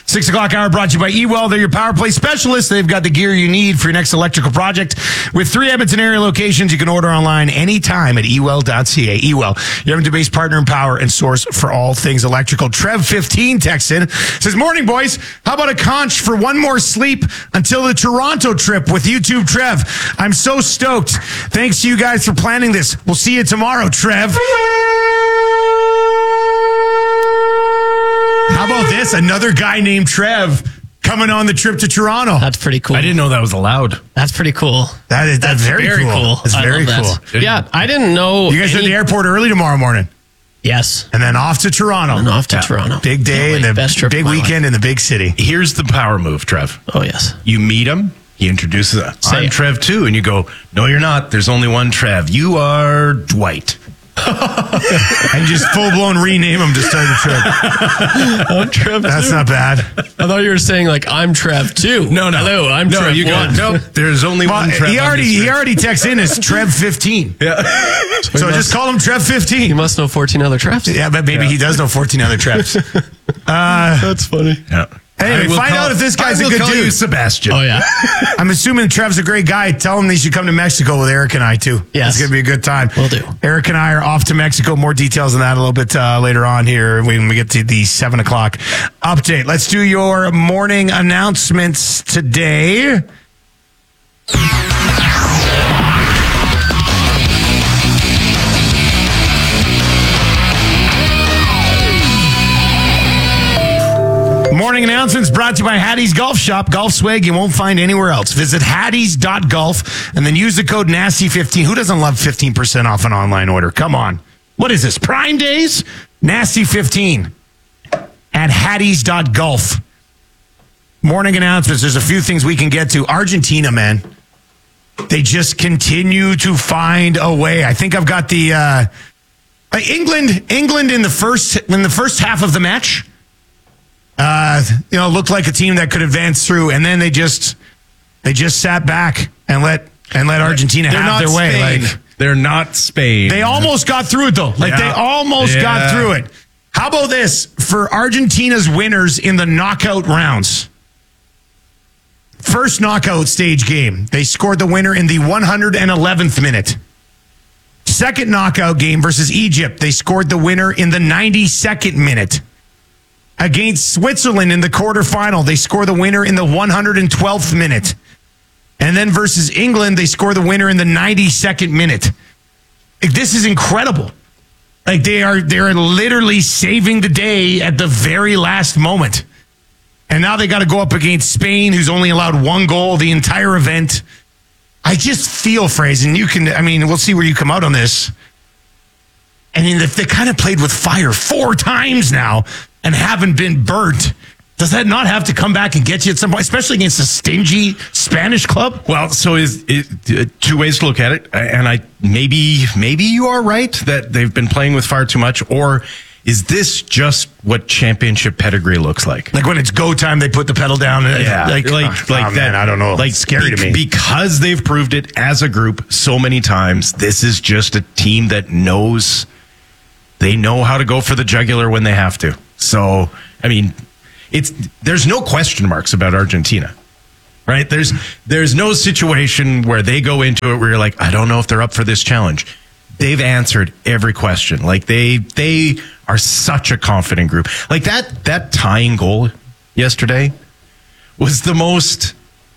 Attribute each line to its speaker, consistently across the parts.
Speaker 1: 6 o'clock hour brought to you by eWell. They're your power play specialists. They've got the gear you need for your next electrical project. With 3 Edmonton area locations, you can order online anytime at ewell.ca. eWell, your Edmonton-based partner in power and source for all things electrical. Trev15 texts in, says, morning, boys. How about a conch for one more sleep until the Toronto trip with YouTube Trev? I'm so stoked. Thanks to you guys for planning this. We'll see you tomorrow, Trev. How about this? Another guy named Trev coming on the trip to Toronto.
Speaker 2: That's pretty cool.
Speaker 3: I didn't know that was allowed.
Speaker 2: That's pretty cool.
Speaker 1: That's very cool. It's very cool.
Speaker 2: Yeah, I didn't know.
Speaker 1: You guys are at the airport early tomorrow morning.
Speaker 2: Yes.
Speaker 1: And then off to Toronto.
Speaker 2: And off to Toronto.
Speaker 1: Big day and the big weekend in the big city.
Speaker 3: Here's the power move, Trev.
Speaker 2: Oh, yes.
Speaker 3: You meet him. He introduces us. I'm Trev too. And you go, no, you're not. There's only one Trev. You are Dwight.
Speaker 1: And just full-blown rename him to start the trip.
Speaker 2: I'm Trev
Speaker 1: That's
Speaker 2: too.
Speaker 1: not bad.
Speaker 2: I thought you were saying like I'm Trev too.
Speaker 3: No.
Speaker 2: Hello, I'm Trev.
Speaker 3: You
Speaker 2: one.
Speaker 3: go, no, there's only one Trev.
Speaker 1: He already texts in as Trev15.
Speaker 3: Yeah.
Speaker 1: So just call him Trev15.
Speaker 2: He must know 14 other Trevs.
Speaker 1: Yeah, but maybe he does know 14 other Trevs.
Speaker 2: That's funny.
Speaker 3: Yeah.
Speaker 1: Anyway, find out if this guy's a good dude.
Speaker 3: You Sebastian.
Speaker 2: Oh, yeah.
Speaker 1: I'm assuming Trev's a great guy. Tell him he should come to Mexico with Eric and I, too.
Speaker 2: Yes.
Speaker 1: It's going to be a good time.
Speaker 2: Will do.
Speaker 1: Eric and I are off to Mexico. More details on that a little bit later on here when we get to the 7 o'clock update. Let's do your morning announcements today. Morning announcements brought to you by Hattie's Golf Shop. Golf swag you won't find anywhere else. Visit hatties.golf and then use the code NASTY15. Who doesn't love 15% off an online order? Come on. What is this? Prime Days? NASTY15 at hatties.golf. Morning announcements. There's a few things we can get to. Argentina, man. They just continue to find a way. I think I've got the England in the first half of the match. Looked like a team that could advance through, and then they just sat back and let Argentina have their way.
Speaker 3: Spain.
Speaker 1: Like
Speaker 3: they're not Spain.
Speaker 1: They almost got through it though. Like they almost got through it. How about this for Argentina's winners in the knockout rounds? First knockout stage game, they scored the winner in the 111th minute. Second knockout game versus Egypt, they scored the winner in the 92nd minute. Against Switzerland in the quarterfinal, they score the winner in the 112th minute. And then versus England, they score the winner in the 92nd minute. This is incredible. Like they're literally saving the day at the very last moment. And now they got to go up against Spain, who's only allowed 1 goal the entire event. I just feel, Fraser, and we'll see where you come out on this. I mean, they kind of played with fire 4 times now and haven't been burnt. Does that not have to come back and get you at some point, especially against a stingy Spanish club?
Speaker 3: Well, so is it 2 ways to look at it, and maybe you are right that they've been playing with fire too much, or is this just what championship pedigree looks like?
Speaker 1: Like when it's go time, they put the pedal down.
Speaker 3: Yeah, like that.
Speaker 1: Man, I don't know.
Speaker 3: Like
Speaker 1: it's scary to me
Speaker 3: because they've proved it as a group so many times. This is just a team that knows they know how to go for the jugular when they have to. So, I mean, there's no question marks about Argentina, right? There's no situation where they go into it where you're like, I don't know if they're up for this challenge. They've answered every question. Like they are such a confident group. Like that tying goal yesterday was the most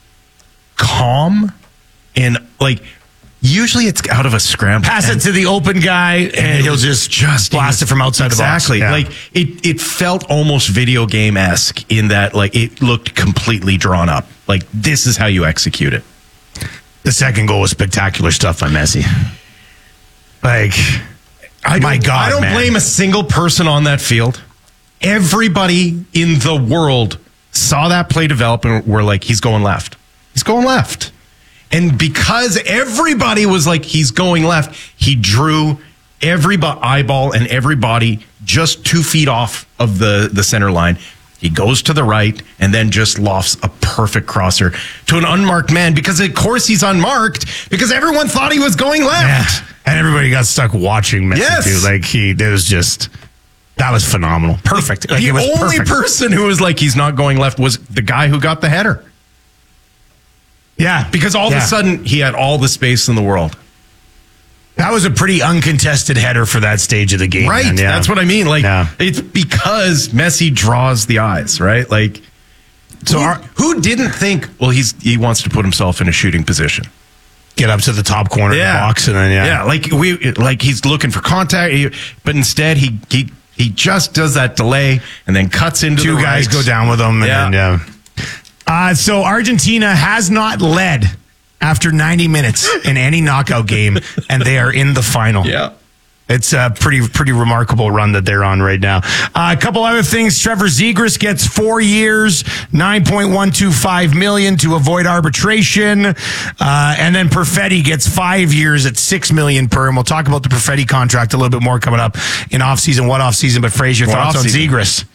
Speaker 3: calm and like. Usually it's out of a scramble.
Speaker 1: Pass it to the open guy, and he'll just blast it from outside the box.
Speaker 3: Exactly.
Speaker 1: Yeah.
Speaker 3: Like it felt almost video game-esque in that like it looked completely drawn up. Like this is how you execute it.
Speaker 1: The second goal was spectacular stuff by Messi. Like, my God,
Speaker 3: I don't blame a single person on that field. Everybody in the world saw that play develop and were like, he's going left. He's going left. And because everybody was like, he's going left, he drew every eyeball and every body just 2 feet off of the center line. He goes to the right and then just lofts a perfect crosser to an unmarked man because, of course, he's unmarked because everyone thought he was going left.
Speaker 1: Yeah. And everybody got stuck watching Messi, too. Like, it was just That was phenomenal. Perfect. Like,
Speaker 3: The
Speaker 1: it was
Speaker 3: only
Speaker 1: perfect.
Speaker 3: person who was like, he's not going left was the guy who got the header.
Speaker 1: Yeah.
Speaker 3: Because all of a sudden, he had all the space in the world.
Speaker 1: That was a pretty uncontested header for that stage of the game.
Speaker 3: Right.
Speaker 1: Man. Yeah.
Speaker 3: That's what I mean. Like,
Speaker 1: Yeah.
Speaker 3: it's because Messi draws the eyes, right? Like,
Speaker 1: So
Speaker 3: who didn't think, well, he wants to put himself in a shooting position?
Speaker 1: get up to the top corner of the box and then,
Speaker 3: like he's looking for contact, but instead he just does that delay and then cuts into
Speaker 1: two
Speaker 3: the
Speaker 1: guys
Speaker 3: right.
Speaker 1: go down with them. And then, so Argentina has not led after 90 minutes in any knockout game, and they are in the final.
Speaker 3: Yeah.
Speaker 1: It's a pretty remarkable run that they're on right now. A couple other things. Trevor Zegras gets 4 years, $9.125 million to avoid arbitration. And then Perfetti gets 5 years at $6 million per. And we'll talk about the Perfetti contract a little bit more coming up in offseason. What offseason? But Fraser, thoughts on Zegras?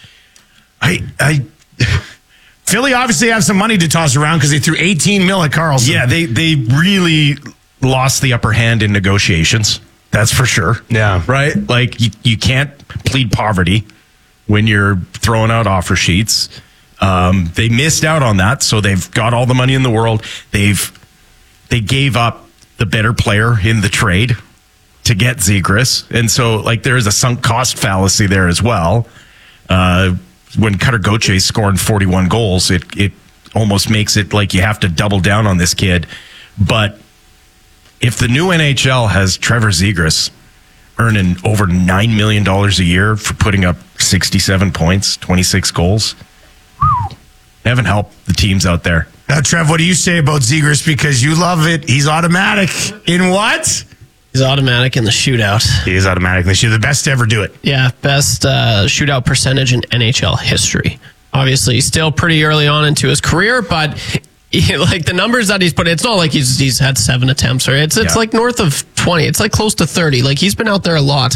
Speaker 3: I
Speaker 1: Philly obviously have some money to toss around because they threw $18 million at Carlson.
Speaker 3: Yeah, they really lost the upper hand in negotiations. That's for sure.
Speaker 1: Yeah.
Speaker 3: Right? Like, you can't plead poverty when you're throwing out offer sheets. They missed out on that, so they've got all the money in the world. They gave up the better player in the trade to get Zegras. And so, like, there is a sunk cost fallacy there as well. When Cutter Gauthier scoring 41 goals, it almost makes it like you have to double down on this kid. But if the new NHL has Trevor Zegras earning over $9 million a year for putting up 67 points, 26 goals, heaven help the teams out there.
Speaker 1: Now, Trev, what do you say about Zegras? Because you love it. He's automatic. In what?
Speaker 2: He's automatic in the shootout.
Speaker 1: He is automatic. He's the best to ever do it.
Speaker 2: Yeah, best shootout percentage in NHL history. Obviously, he's still pretty early on into his career, but like the numbers that he's put, it's not like he's had 7 attempts, or it's like north of 20. It's like close to 30. Like he's been out there a lot.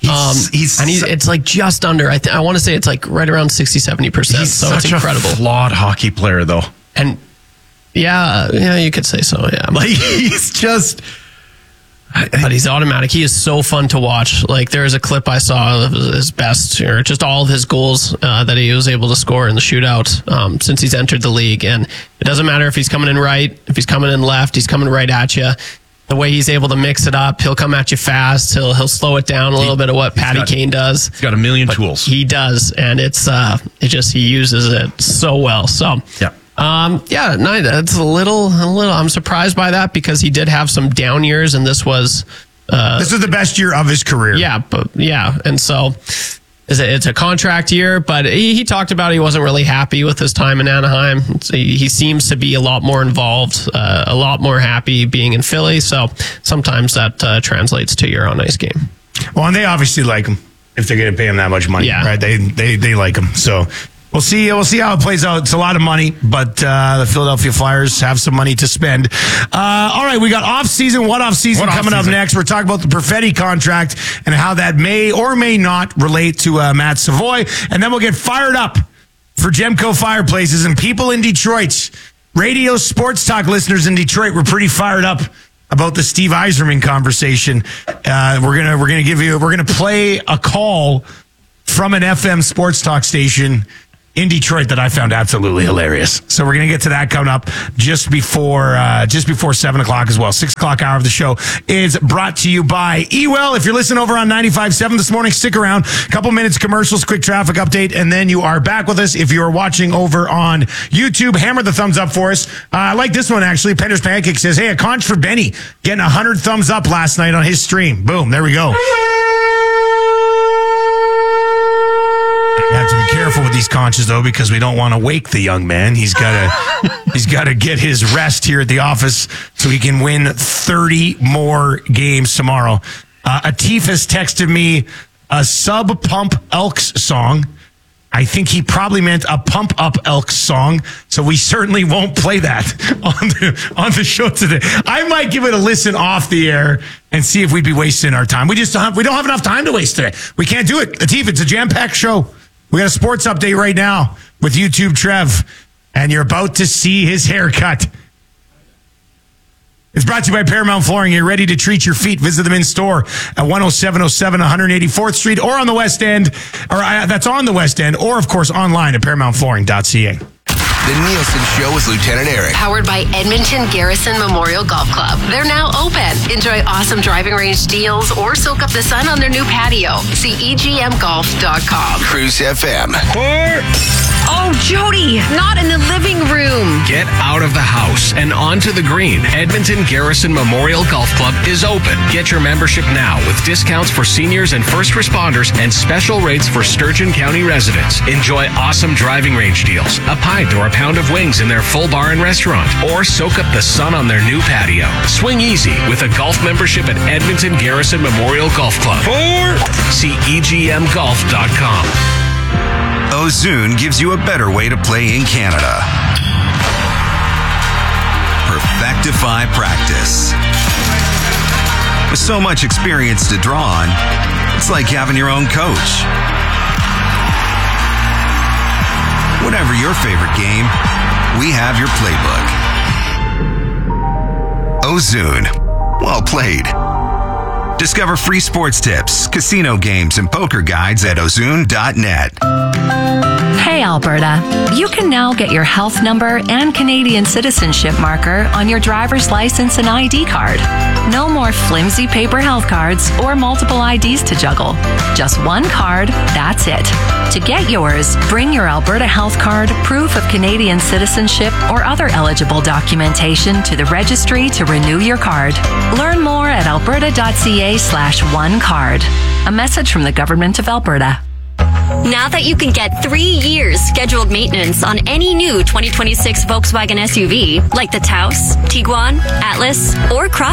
Speaker 2: It's like just under. I want to say it's like right around 60-70%.
Speaker 3: He's
Speaker 2: so
Speaker 3: such
Speaker 2: it's incredible.
Speaker 3: a flawed hockey player, though.
Speaker 2: And yeah, you could say so. Yeah,
Speaker 3: like he's just.
Speaker 2: But he's automatic. He is so fun to watch. Like there is a clip I saw of his best, or just all of his goals that he was able to score in the shootout since he's entered the league. And it doesn't matter if he's coming in right, if he's coming in left, he's coming right at you. The way he's able to mix it up, he'll come at you fast. He'll slow it down a little bit of what Patty Kane does.
Speaker 3: He's got a million tools.
Speaker 2: He does, and he uses it so well. So
Speaker 3: yeah.
Speaker 2: That's a little. I'm surprised by that because he did have some down years, and this was
Speaker 1: the best year of his career.
Speaker 2: And so it's a contract year, but he talked about he wasn't really happy with his time in Anaheim. He seems to be a lot more involved, a lot more happy being in Philly. So sometimes that translates to your on ice game.
Speaker 1: Well, and they obviously like him if they're going to pay him that much money.
Speaker 2: Yeah.
Speaker 1: Right? They like him. So. We'll see how it plays out. It's a lot of money, but the Philadelphia Flyers have some money to spend. All right, we got off-season. What off-season coming up next? We're talking about the Perfetti contract and how that may or may not relate to Matt Savoy. And then we'll get fired up for Gemco Fireplaces and people in Detroit. Radio Sports Talk listeners in Detroit were pretty fired up about the Steve Yzerman conversation. We're gonna play a call from an FM Sports Talk station in Detroit that I found absolutely hilarious. So we're going to get to that coming up just before 7 o'clock as well. 6 o'clock hour of the show is brought to you by Ewell. If you're listening over on 95.7 this morning, stick around. A couple minutes commercials, quick traffic update, and then you are back with us. If you're watching over on YouTube, hammer the thumbs up for us. I like this one, actually. Pender's Pancake says, hey, a conch for Benny. Getting 100 thumbs up last night on his stream. Boom, there we go. You have to be careful with these conches, though, because we don't want to wake the young man. He's got to get his rest here at the office so he can win 30 more games tomorrow. Atif has texted me a Sub Pump Elks song. I think he probably meant a Pump Up Elks song, so we certainly won't play that on the show today. I might give it a listen off the air and see if we'd be wasting our time. We don't have enough time to waste today. We can't do it. Atif, it's a jam-packed show. We got a sports update right now with YouTube Trev, and you're about to see his haircut. It's brought to you by Paramount Flooring. You're ready to treat your feet. Visit them in store at 10707 184th Street or on the West End, that's on the West End, or of course online at ParamountFlooring.ca.
Speaker 4: The Nielsen Show with Lieutenant Eric.
Speaker 5: Powered by Edmonton Garrison Memorial Golf Club. They're now open. Enjoy awesome driving range deals or soak up the sun on their new patio. See EGMGolf.com.
Speaker 4: Cruise FM.
Speaker 5: Oh, Jody, not in the living room.
Speaker 6: Get out of the house and onto the green. Edmonton Garrison Memorial Golf Club is open. Get your membership now with discounts for seniors and first responders and special rates for Sturgeon County residents. Enjoy awesome driving range deals, a pint or a pound of wings in their full bar and restaurant, or soak up the sun on their new patio. Swing easy with a golf membership at Edmonton Garrison Memorial Golf Club. See EGMGolf.com.
Speaker 7: Ozoon gives you a better way to play in Canada. Perfectify practice. With so much experience to draw on, it's like having your own coach. Whatever your favorite game, we have your playbook. Ozoon. Well played. Discover free sports tips, casino games, and poker guides at ozoon.net.
Speaker 8: Hey Alberta, you can now get your health number and Canadian citizenship marker on your driver's license and ID card. No more flimsy paper health cards or multiple IDs to juggle. Just one card, that's it. To get yours, bring your Alberta health card, proof of Canadian citizenship, or other eligible documentation to the registry to renew your card. Learn more at alberta.ca/onecard. A message from the Government of Alberta.
Speaker 9: Now that you can get 3 years scheduled maintenance on any new 2026 Volkswagen SUV, like the Taos, Tiguan, Atlas, or Cross